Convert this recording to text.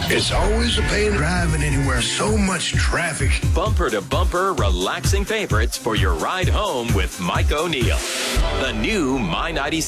It's always a pain driving anywhere. So much traffic. Bumper to bumper, relaxing favorites for your ride home with Mike O'Neill. The new My 96.